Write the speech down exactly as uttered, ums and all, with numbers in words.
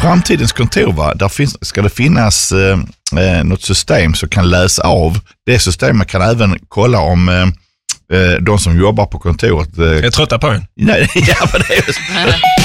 framtidens kontor, va, där finns, ska det finnas eh, något system som kan läsa av. Det systemet kan även kolla om eh, de som jobbar på kontoret... Eh, jag är trötta på en. Nej, ja, men det är